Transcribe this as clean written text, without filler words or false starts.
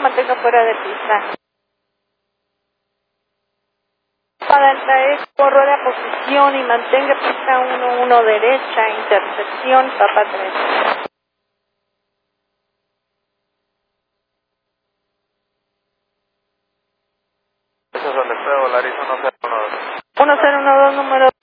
mantenga fuera de pista. Para el trayecto, rueda posición y mantenga pista 1-1 derecha, intercepción, papá 3. Eso es donde puedo volar, 1012. 1012, número